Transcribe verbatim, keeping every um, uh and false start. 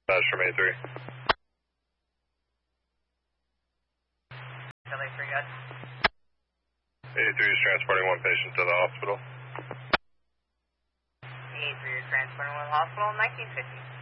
That's from A three. L A three, guys. A three is transporting one patient to the hospital. A three is transporting one to the hospital, nineteen fifty.